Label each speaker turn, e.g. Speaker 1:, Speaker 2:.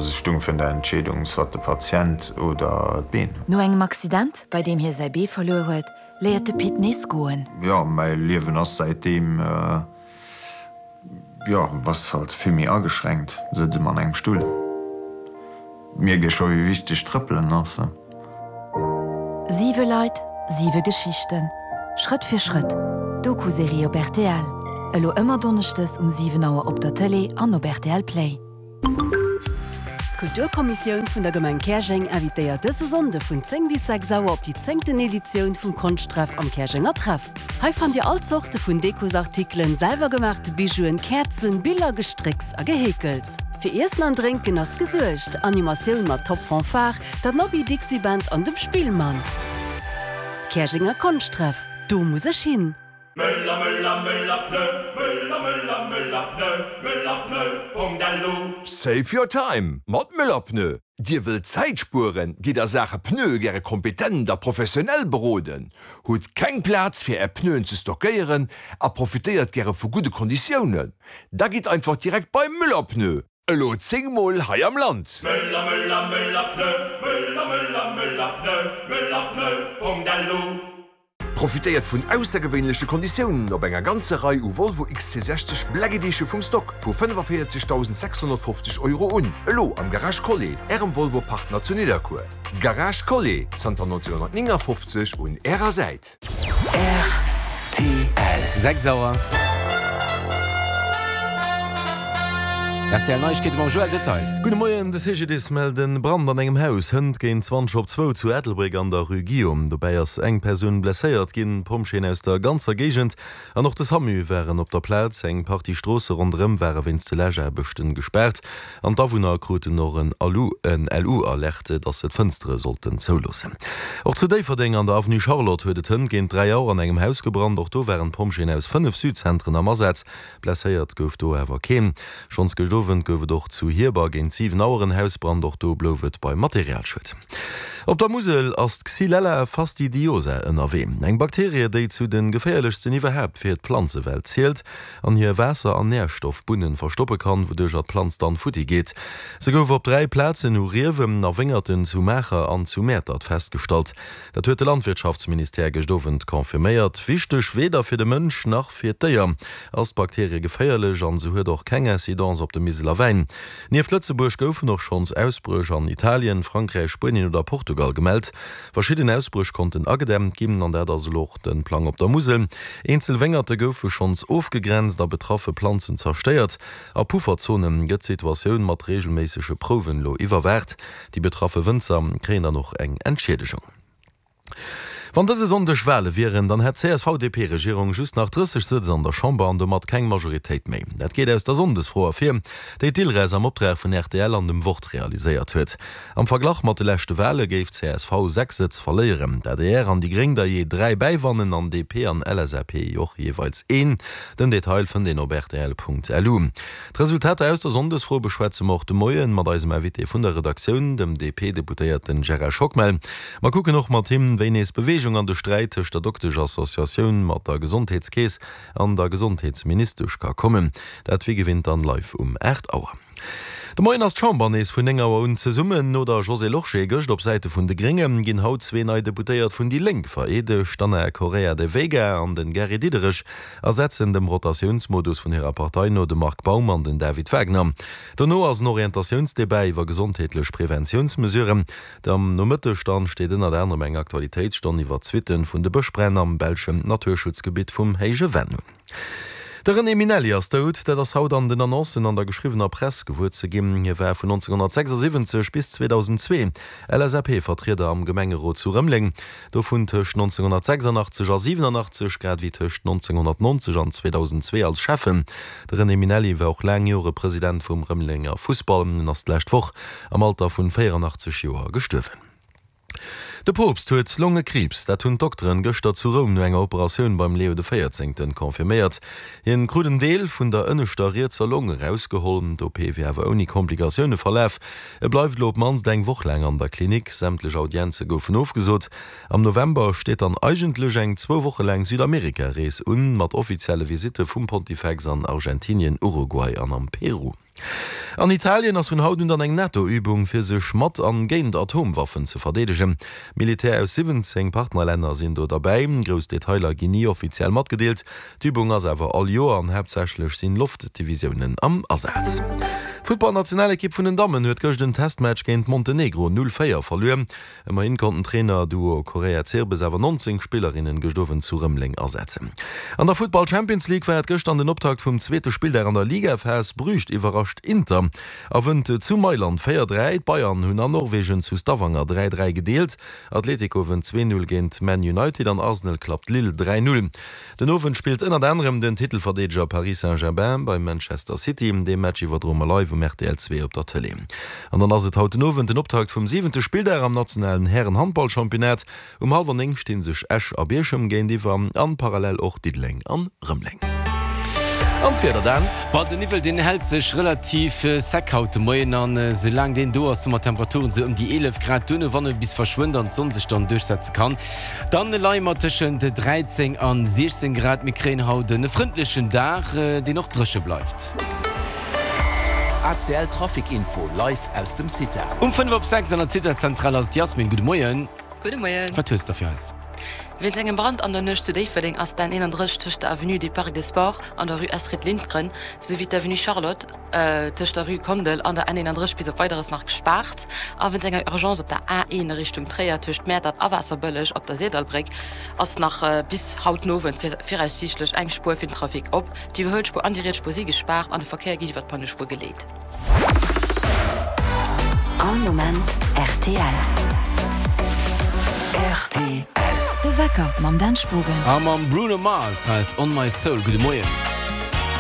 Speaker 1: Stung vun der Entschädung wat de Patient oder Been.
Speaker 2: No engem Accident, bei dem hier sei B verloren huet, leerte Piet nes goen.
Speaker 1: Ja, mei Liewen ass seitdem was halt filmmi ageschränkt, sitze man engem Stuhl. Mir ge scho wie wichtig trëppeln nasse.
Speaker 2: 7 Leiit, 7 Geschichten. Schritt für Schritt. Doku-Serie op RTL. Elo ëmmer donnechtes 7 Auer op der Tele an op RTL Play.
Speaker 3: Kulturkommission vun der Gemeinde Kersching invitéiert dëse Sonde vun 10 bis 6 Auer op die 10. Edition vum Kunsttreff am Kerschinger Treff. Hei fand ihr all Sorte vun Dekosartiklen, selber gemachte Bijouen, Kerzen, Bilder, Gestricks a Gehekels. Für Essen an Trinken ass gesuercht, Animationun mat Top Fanfare, dat Nobby Dixie Band an dem Spielmann. Kerschinger Kunsttreff, du muss ich hin.
Speaker 4: Müller, Müller, Müller, Pneu, Müller, Müller, Müller, Pneu, Müller, Pneu, Bungalow.
Speaker 5: Save your time, mat Müller Pneu. Dir will Zeitspuren, gi der Sache Pneu gere kompetenter professionell beroden. Hut kein Platz fir Pneuen zu stockieren, a profitiert gere vu gute Konditionen. Da geht einfach direkt bei Müller Pneu. Elo 10 Mal hai am Land.
Speaker 4: Müller, Müller, Müller, Pneu, Müller, Müller, Müller, Pneu, Müller, Pneu, Bungalow.
Speaker 5: Profitiert vun aussergewöhnliche Konditionen op enger ganze Reihe u Volvo XC60 Blägedische vum Stock vu 45.650 € un. Elo am Garage Collet, Erem Volvo Partner zu Niederkur. Garage Collet, Santa 1959 und Ärer seit.
Speaker 6: RTL 6 Sauer. RTL Neuigkeit über Joel Detail.
Speaker 7: Guten Morgen, das CGDs melden Brand an engem Haus. Hund gehen 20:02 zu Ettelbrück an der Rue Guillaume. Dabei ist eng Person blessiert, gehen Pumpschen aus der ganzen Gegend. Und auch das Hamu wären auf der Platz. Eng paar die Straße rundherum wären wenn's zu Leger bestimmt gesperrt. Und da wurden kruten noch ein LU alerte, dass het Fenster sollten zulassen. Auch zu der Verding an der Avenue Charlotte wird Hund gehen 3 Jahre an engem Haus gebrannt. Auch da wären Pumpschen aus 5 Südzentren am Ersatz. Blessiert gouf do aber kein. Schons gowe doch zu hierbar gen 7 Aueren Hausbrand doch do blowet bei Materialschutz. Op der Musel as Xylella fastidiose NRW. Eng Bakterie, déi zu den gefährlichsten iwwerhäb fir d Pflanzewelt zielt, an hier Wässer an Nährstoffbunnen verstoppe kann, wodurch dat Planz dann futti geht. Se gouf op 3 Plätzen u Riewem na Wingerten zu Mächer an zu Mätert festgestalt. Dat huet de Landwirtschaftsminister gestovent konfirméiert, wichtech weder fir de Mënsch nach fir d'Eier. Als Bakterie geféierlech an so huet doch keng Inzidenz op de Miseler Wein. Nief Lützeburg goufen noch schons Ausbrüch an Italien, Frankreich, Spanien oder Portugal gemeldt. Verschiedene Ausbrüch konnten agedämmt geben an der das Loch den Plan op der Musel. Einzel Wengerte goufe schons aufgegrenzt, da betraffe Pflanzen zersteiert. A Pufferzonen gëtt Situationun mat regelmäßige Proven lo iwwerwert. Die betraffe Winzer kräen noch eng Entschädigung. Wann diese Sonde Schwelle wären, dann hat CSVDP-Regierung just nach 30 Sitze an der Chamber an mat keng Majorität méi. Dat geht aus der Sondesfroher Firm, déi Deelreis am Optrag vun RTL an dem Wort realisiert huet. Am Verglach mat de lächte Welle geif CSV 6 Sitz verleieren, dat DR an die Gring da je 3 Beiwannen an DP an LSRP joch jeweils 1, den Detail vun den op RTL.lu. Resultat aus der Sondesfroh beschwäze mo de Moien mat eisem MVT vun der Redaktion, dem DP-Deputierten Gerard Schockmel. Ma gucke noch mat Tim, wen es bewegt an der Streitech der Doktorsche Assoziation mat der Gesundheitskäes an der Gesundheitsministersch ka kommen. Dat wie gewinnt dann live 8 Auer. De Moien as Chambernes vun Engerer un ze summen oder José Loche gëcht op Seite vun de Gringem ginn haut 2 nei deputéiert vun die Link vereede stanne Korea de Wege an den Gary Diederich ersetzen dem Rotationsmodus vun ihrer Partei no de Mark Baum an den David Wagner. Danno ass Orientationsdebei iwwer gesundheetlech Präventionsmesuren. Dem no Mëttestand steet ënner der Menge Aktualitätsstand iwwer Zwitten vun de Besprenner am Belschem Naturschutzgebiet vum Heige Wennung. Der René Minelli ist tot, der das Haut an den Annoncen an der geschriebener Presse gewurt zu geben. Er war von 1976 bis 2002 LSRP-Vertreter am Gemengerot zu Römling. Davon zwischen 1986 und 87 gerade wie zwischen 1990 und 2002 als Chefin. Der René Minelli war auch lange Jahre Präsident vom Römlinger Fußball und ist letzte Woche am Alter von 84 Jahren gestorben. De Popst huet Lungekrebs, dat hunn Doktoren gëchter zu Rom no enger Operationun beim Leo XIV. Konfirméiert. Hien kruden Deel vun der ënnechtariierter Lunge rausgehollen, d'OP wwer oni Komplikationune verläf. Bleif lob mans deng wochläng an der Klinik, sämtlech Audienze goufen aufgesot. Am November steet an eigentlech eng 2 Woche lang Südamerika-Rees mat offizielle Visite vum Pontifex an Argentinien, Uruguay an am Peru. An Italien ass hun hautun an eng NATO-Übung fir sech mat an géint Atomwaffen ze verdedegen. Militär aus 17 Partnerländer sind do dabei, Gros Detailer gin nie offiziell mat gedeelt. D'Übung ass awer all Joer an herbsächlech sinn Luftdivisionen am Ersatz. Footballnationalkipp vun den Damen huet goch den Testmatch géint Montenegro 0-4 verloren. Immer inkonnten Trainer duo Korea Zerbes awer 19 Spielerinnen gestoffen zu Rëmling ersetzen. An der Football Champions League war gocht an den Optag vum zweete Spiel der an der Liga FS Brücht iwwerrascht Inter. Awend zu Mailand 4-3, Bayern hunn an Norwegen zu Stavanger 3-3 gedeelt. Atletico wen 2-0 géint Man United an Arsenal klappt Lille 3-0. Den Owen spielt ënner anderem den Titelverdeger Paris Saint-Germain bei Manchester City, de Match iwwer Drmmer live RTL2 op der Tele. An dann ass et hauten Owen den Optakt vum 7. Spiel der am nationalen Herren-Handball-Championat halbering steen sech Esch a Bierschem géint iwwer an parallel och Didling an Rëmling. Anfirder dann?
Speaker 6: Bei den Nivel den hält sech relativ säckhaute Moien an se lang den do as sommer Temperaturen se die 11 Grad dünne Wanne bis verschwunden an son sich dann durchsetzen kann. Dann Leimer tschen de 13 an 16 Grad Migränhaut den frindlichen Dach, die noch drsche bleibt.
Speaker 8: ACL Trafikinfo live aus dem City.
Speaker 6: 5:06 an der Citerzentrale aus Jasmin Gu Moien.
Speaker 9: Gute Moien.
Speaker 6: Vertöst dafür ist.
Speaker 9: Wenn engem Brand an der Nëch zu Déiferding ass den ennnercht der Avenue des Parcs des Sports an der Rue Astrid Lindgren sowie der Avenue Charlotte tech der Rue Kondel an der ennnercht bis op weiteres nach gespart. A wenn enger Urgenz op der A1 Richtung Träier töcht mehr dat awasser bëllech op der Seedalbreck ass nach bis haut nowen fir sichtlech eng Spur fir Trafik op. Die Hëllspur an die Redspur sie gespart an de Verkehr giet wat Pannespur geleet.
Speaker 2: An Moment RTL.
Speaker 3: RTL.
Speaker 2: De Wecker mam Danspugen.
Speaker 6: Am Bruno Mars heißt On My Soul Gu Moien.